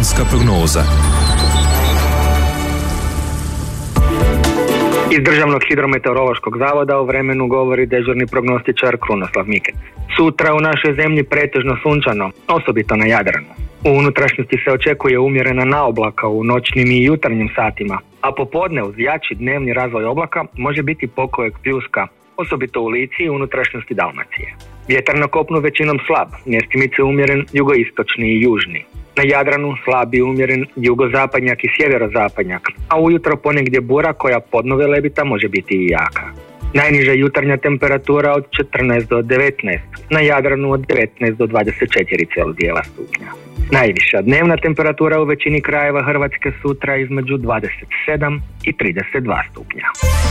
Vremenska prognoza. Iz Državnog hidrometeorološkog zavoda o vremenu govori dežurni prognostičar Krunoslav Mikec. Sutra u našoj zemlji pretežno sunčano, osobito na Jadranu. U unutrašnjosti se očekuje umjerena naoblaka u noćnim i jutarnjim satima, a popodne uz jači dnevni razvoj oblaka može biti pokojeg pljuska, osobito u Lici i unutrašnjosti Dalmacije. Vjetar na kopnu većinom slab, mjestimice umjeren jugoistočni i južni. Na Jadranu slab i umjeren jugozapadnjak i sjeverozapadnjak, a ujutro ponegdje bura koja podno Velebita može biti i jaka. Najniža jutarnja temperatura od 14 do 19, na Jadranu od 19 do 24,2 stupnja. Najviša dnevna temperatura u većini krajeva Hrvatske sutra između 27 i 32 stupnja.